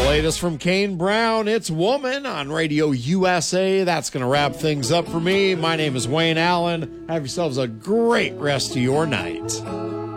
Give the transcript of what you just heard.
latest from Kane Brown. It's Woman on Radio USA. That's going to wrap things up for me. My name is Wayne Allen. Have yourselves a great rest of your night.